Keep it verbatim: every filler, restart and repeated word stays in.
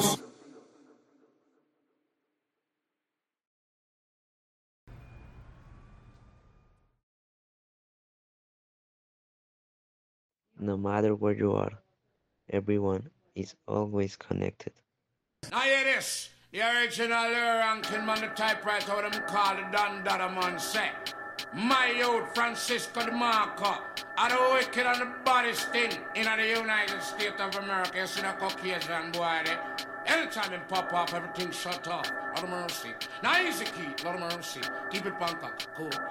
No matter where you are, everyone is always connected. Now hear this. The original Lil Rankin man, the typewriter, what them call the Don Dada man say. My youth, Francisco DeMarco, are the wicked and the baddest thing in the United States of America. You see the Caucasian boy there? Anytime him pop off, everything shut off. Lot of mercy. Now easy key, lot of mercy. Keep it punk up, cool.